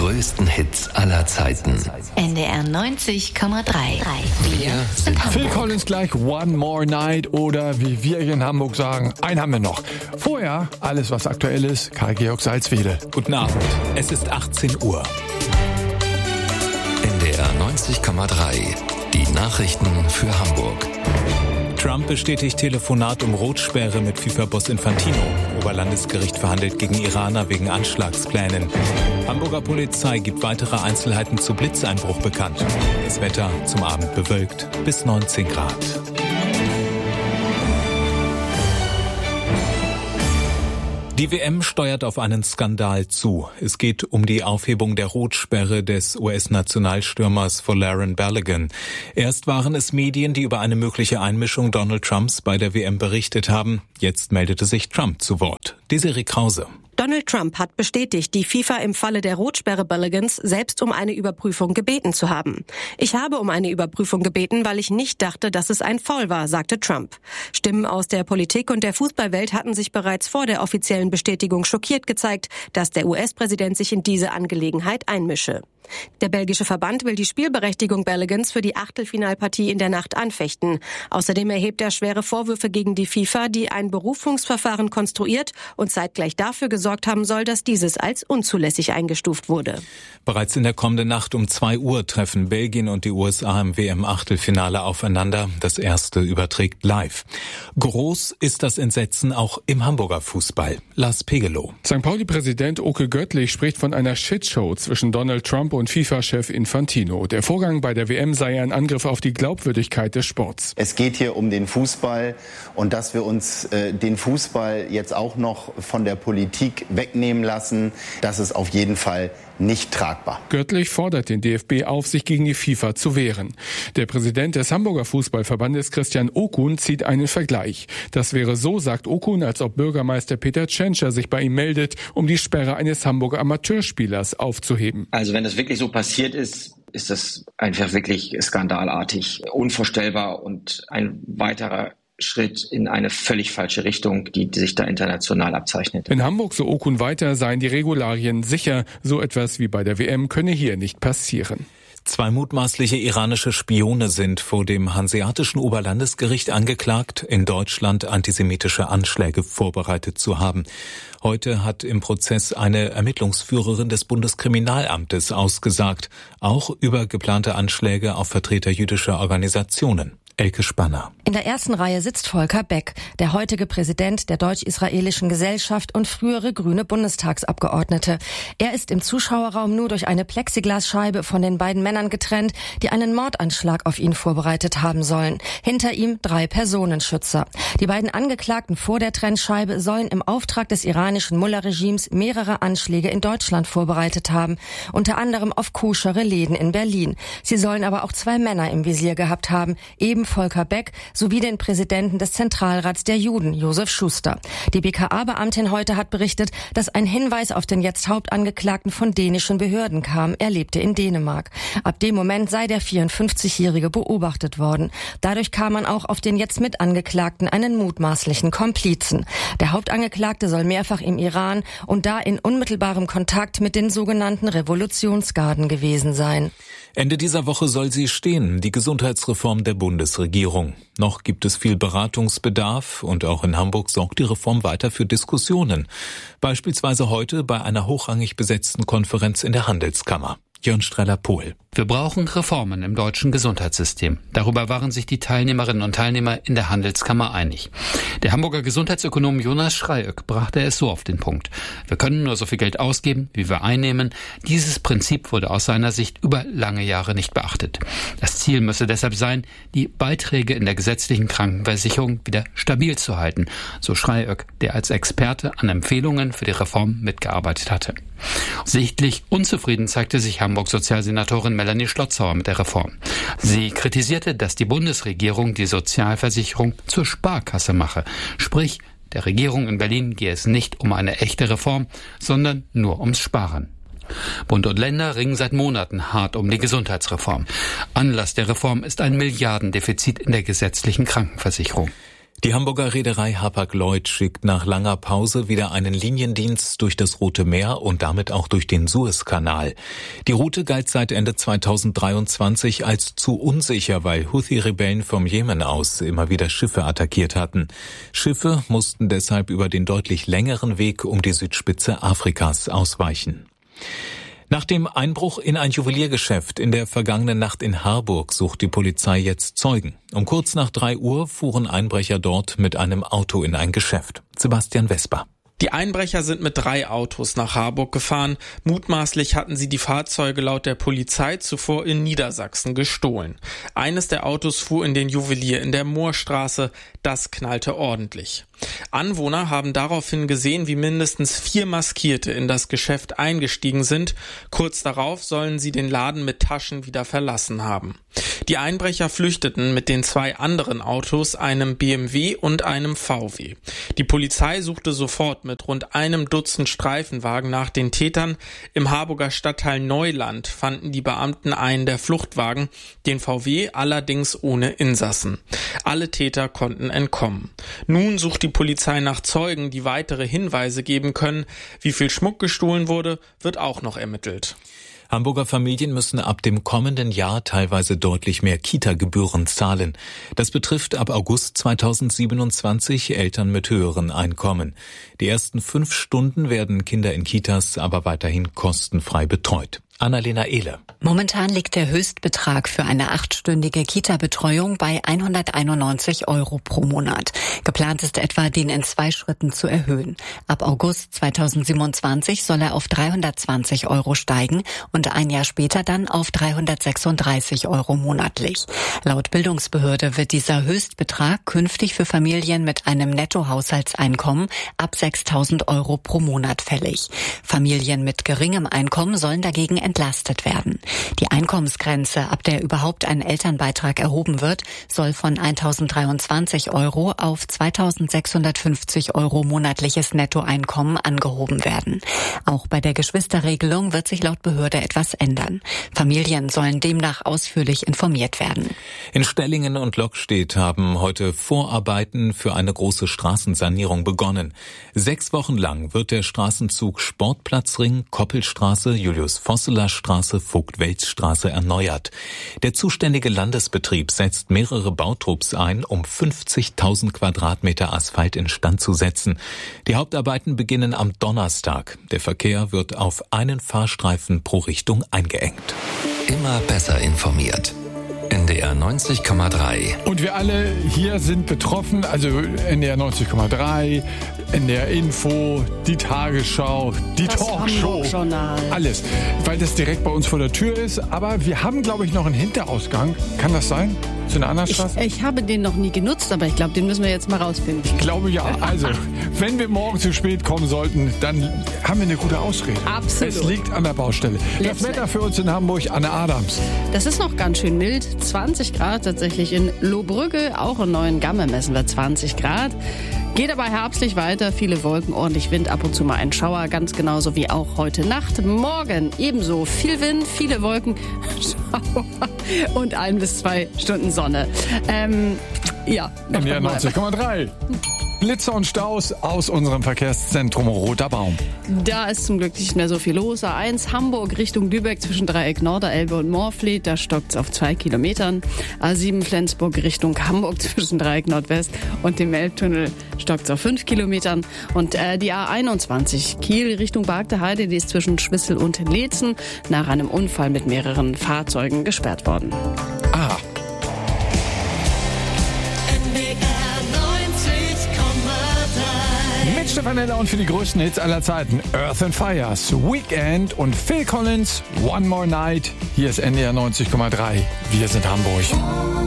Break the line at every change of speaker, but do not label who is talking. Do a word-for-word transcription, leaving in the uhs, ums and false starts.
größten Hits aller Zeiten.
N D R neunzig Komma drei. Wir sind Hamburg.
Phil Collins gleich One More Night oder wie wir hier in Hamburg sagen, einen haben wir noch. Vorher alles, was aktuell ist, Karl-Georg Salzwedel.
Guten Abend, es ist achtzehn Uhr.
N D R neunzig Komma drei. Die Nachrichten für Hamburg.
Trump bestätigt Telefonat um Rotsperre mit FIFA-Boss Infantino. Oberlandesgericht verhandelt gegen Iraner wegen Anschlagsplänen. Hamburger Polizei gibt weitere Einzelheiten zu Blitzeinbruch bekannt. Das Wetter zum Abend bewölkt bis neunzehn Grad. Die W M steuert auf einen Skandal zu. Es geht um die Aufhebung der Rotsperre des U S-Nationalstürmers Folarin Balogun. Erst waren es Medien, die über eine mögliche Einmischung Donald Trumps bei der W M berichtet haben. Jetzt meldete sich Trump zu Wort. Desiree Krause.
Donald Trump hat bestätigt, die FIFA im Falle der Rotsperre Baloguns selbst um eine Überprüfung gebeten zu haben. Ich habe um eine Überprüfung gebeten, weil ich nicht dachte, dass es ein Foul war, sagte Trump. Stimmen aus der Politik und der Fußballwelt hatten sich bereits vor der offiziellen Bestätigung schockiert gezeigt, dass der U S-Präsident sich in diese Angelegenheit einmische. Der belgische Verband will die Spielberechtigung Baloguns für die Achtelfinalpartie in der Nacht anfechten. Außerdem erhebt er schwere Vorwürfe gegen die FIFA, die ein Berufungsverfahren konstruiert und zeitgleich dafür gesorgt haben soll, dass dieses als unzulässig eingestuft wurde.
Bereits in der kommenden Nacht um zwei Uhr treffen Belgien und die U S A im W M-Achtelfinale aufeinander. Das erste überträgt live. Groß ist das Entsetzen auch im Hamburger Fußball. Lars Pegelow.
Sankt Pauli-Präsident Oke Göttlich spricht von einer Shitshow zwischen Donald Trump und FIFA-Chef Infantino. Der Vorgang bei der W M sei ein Angriff auf die Glaubwürdigkeit des Sports.
Es geht hier um den Fußball und dass wir uns äh, den Fußball jetzt auch noch von der Politik wegnehmen lassen, das ist auf jeden Fall nicht tragbar.
Göttlich fordert den D F B auf, sich gegen die FIFA zu wehren. Der Präsident des Hamburger Fußballverbandes Christian Okun zieht einen Vergleich. Das wäre so, sagt Okun, als ob Bürgermeister Peter Tschentscher sich bei ihm meldet, um die Sperre eines Hamburger Amateurspielers aufzuheben.
Also wenn das wirklich so passiert ist, ist das einfach wirklich skandalartig, unvorstellbar und ein weiterer Schritt in eine völlig falsche Richtung, die sich da international abzeichnet.
In Hamburg, so Okun weiter, seien die Regularien sicher. So etwas wie bei der W M könne hier nicht passieren.
Zwei mutmaßliche iranische Spione sind vor dem Hanseatischen Oberlandesgericht angeklagt, in Deutschland antisemitische Anschläge vorbereitet zu haben. Heute hat im Prozess eine Ermittlungsführerin des Bundeskriminalamtes ausgesagt, auch über geplante Anschläge auf Vertreter jüdischer Organisationen. Elke Spanner.
In der ersten Reihe sitzt Volker Beck, der heutige Präsident der Deutsch-Israelischen Gesellschaft und frühere grüne Bundestagsabgeordnete. Er ist im Zuschauerraum nur durch eine Plexiglasscheibe von den beiden Männern getrennt, die einen Mordanschlag auf ihn vorbereitet haben sollen. Hinter ihm drei Personenschützer. Die beiden Angeklagten vor der Trennscheibe sollen im Auftrag des iranischen Mullah-Regimes mehrere Anschläge in Deutschland vorbereitet haben, unter anderem auf koschere Läden in Berlin. Sie sollen aber auch zwei Männer im Visier gehabt haben, eben Volker Beck sowie den Präsidenten des Zentralrats der Juden, Josef Schuster. Die B K A-Beamtin heute hat berichtet, dass ein Hinweis auf den jetzt Hauptangeklagten von dänischen Behörden kam. Er lebte in Dänemark. Ab dem Moment sei der vierundfünfzigjährige beobachtet worden. Dadurch kam man auch auf den jetzt Mitangeklagten, einen mutmaßlichen Komplizen. Der Hauptangeklagte soll mehrfach im Iran und da in unmittelbarem Kontakt mit den sogenannten Revolutionsgarden gewesen sein.
Ende dieser Woche soll sie stehen, die Gesundheitsreform der Bundesregierung. Noch gibt es viel Beratungsbedarf und auch in Hamburg sorgt die Reform weiter für Diskussionen. Beispielsweise heute bei einer hochrangig besetzten Konferenz in der Handelskammer. Jörn Streller-Pohl.
Wir brauchen Reformen im deutschen Gesundheitssystem. Darüber waren sich die Teilnehmerinnen und Teilnehmer in der Handelskammer einig. Der Hamburger Gesundheitsökonom Jonas Schreiöck brachte es so auf den Punkt. Wir können nur so viel Geld ausgeben, wie wir einnehmen. Dieses Prinzip wurde aus seiner Sicht über lange Jahre nicht beachtet. Das Ziel müsse deshalb sein, die Beiträge in der gesetzlichen Krankenversicherung wieder stabil zu halten, so Schreiöck, der als Experte an Empfehlungen für die Reform mitgearbeitet hatte. Sichtlich unzufrieden zeigte sich Hamburgs Sozialsenatorin Melanie Schlotzauer mit der Reform. Sie kritisierte, dass die Bundesregierung die Sozialversicherung zur Sparkasse mache. Sprich, der Regierung in Berlin gehe es nicht um eine echte Reform, sondern nur ums Sparen. Bund und Länder ringen seit Monaten hart um die Gesundheitsreform. Anlass der Reform ist ein Milliardendefizit in der gesetzlichen Krankenversicherung.
Die Hamburger Reederei Hapag-Lloyd schickt nach langer Pause wieder einen Liniendienst durch das Rote Meer und damit auch durch den Suezkanal. Die Route galt seit Ende zweitausenddreiundzwanzig als zu unsicher, weil Houthi-Rebellen vom Jemen aus immer wieder Schiffe attackiert hatten. Schiffe mussten deshalb über den deutlich längeren Weg um die Südspitze Afrikas ausweichen. Nach dem Einbruch in ein Juweliergeschäft in der vergangenen Nacht in Harburg sucht die Polizei jetzt Zeugen. Um kurz nach drei Uhr fuhren Einbrecher dort mit einem Auto in ein Geschäft. Sebastian Vesper.
Die Einbrecher sind mit drei Autos nach Harburg gefahren. Mutmaßlich hatten sie die Fahrzeuge laut der Polizei zuvor in Niedersachsen gestohlen. Eines der Autos fuhr in den Juwelier in der Moorstraße. Das knallte ordentlich. Anwohner haben daraufhin gesehen, wie mindestens vier Maskierte in das Geschäft eingestiegen sind. Kurz darauf sollen sie den Laden mit Taschen wieder verlassen haben. Die Einbrecher flüchteten mit den zwei anderen Autos, einem B M W und einem V W. Die Polizei suchte sofort mit rund einem Dutzend Streifenwagen nach den Tätern. Im Harburger Stadtteil Neuland fanden die Beamten einen der Fluchtwagen, den V W allerdings ohne Insassen. Alle Täter konnten entkommen. Nun sucht die Polizei nach Zeugen, die weitere Hinweise geben können. Wie viel Schmuck gestohlen wurde, wird auch noch ermittelt.
Hamburger Familien müssen ab dem kommenden Jahr teilweise deutlich mehr Kita-Gebühren zahlen. Das betrifft ab August zweitausendsiebenundzwanzig Eltern mit höheren Einkommen. Die ersten fünf Stunden werden Kinder in Kitas aber weiterhin kostenfrei betreut. Annalena Ehle.
Momentan liegt der Höchstbetrag für eine achtstündige Kita-Betreuung bei hunderteinundneunzig Euro pro Monat. Geplant ist etwa, den in zwei Schritten zu erhöhen. Ab August zweitausendsiebenundzwanzig soll er auf dreihundertzwanzig Euro steigen und ein Jahr später dann auf dreihundertsechsunddreißig Euro monatlich. Laut Bildungsbehörde wird dieser Höchstbetrag künftig für Familien mit einem Nettohaushaltseinkommen ab sechstausend Euro pro Monat fällig. Familien mit geringem Einkommen sollen dagegen entlastet werden. Die Einkommensgrenze, ab der überhaupt ein Elternbeitrag erhoben wird, soll von eintausenddreiundzwanzig Euro auf zweitausendsechshundertfünfzig Euro monatliches Nettoeinkommen angehoben werden. Auch bei der Geschwisterregelung wird sich laut Behörde etwas ändern. Familien sollen demnach ausführlich informiert werden.
In Stellingen und Lockstedt haben heute Vorarbeiten für eine große Straßensanierung begonnen. Sechs Wochen lang wird der Straßenzug Sportplatzring, Koppelstraße, Julius-Vosseler-Straße, Vogt-Welz-Straße erneuert. Der zuständige Landesbetrieb setzt mehrere Bautrupps ein, um fünfzigtausend Quadratmeter Asphalt instand zu setzen. Die Hauptarbeiten beginnen am Donnerstag. Der Verkehr wird auf einen Fahrstreifen pro Richtung eingeengt.
Immer besser informiert. N D R neunzig Komma drei.
Und wir alle hier sind betroffen, also N D R neunzig Komma drei, N D R Info, die Tagesschau, die
das
Talkshow, alles, weil das direkt bei uns vor der Tür ist. Aber wir haben, glaube ich, noch einen Hinterausgang. Kann das sein? Zu einer anderen Straße?
Ich, ich habe den noch nie genutzt, aber ich glaube, den müssen wir jetzt mal rausfinden.
Ich glaube ja. Also, wenn wir morgen zu spät kommen sollten, dann haben wir eine gute Ausrede.
Absolut.
Es liegt an der Baustelle.
Let's
das Wetter für uns in Hamburg, Anne Adams.
Das ist noch ganz schön mild. zwanzig Grad tatsächlich in Lohbrügge. Auch in Neuengamme messen wir zwanzig Grad. Geht aber herbstlich weiter. Viele Wolken, ordentlich Wind, ab und zu mal ein Schauer. Ganz genauso wie auch heute Nacht. Morgen ebenso viel Wind, viele Wolken, Schauer und ein bis zwei Stunden Sonne. Ähm, ja.
N D R neunzig Komma drei. Blitzer und Staus aus unserem Verkehrszentrum Roter Baum.
Da ist zum Glück nicht mehr so viel los. A eins Hamburg Richtung Lübeck zwischen Dreieck Norderelbe und Moorfleet, da stockt es auf zwei Kilometern. A sieben Flensburg Richtung Hamburg zwischen Dreieck Nordwest und dem Elbtunnel stockt es auf fünf Kilometern. Und äh, die A einundzwanzig Kiel Richtung Bargte Heide, die ist zwischen Schwissel und Leetzen nach einem Unfall mit mehreren Fahrzeugen gesperrt worden.
Ah. Mit Stefanella und für die größten Hits aller Zeiten Earth and Fires, Weekend und Phil Collins, One More Night. Hier ist N D R neunzig Komma drei. Wir sind Hamburg.